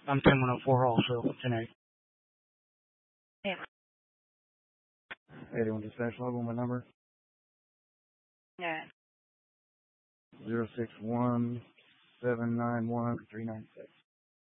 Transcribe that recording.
I'm 10104 also tonight. Yeah. 81 dispatch log on my number. Yeah. 061 791 396.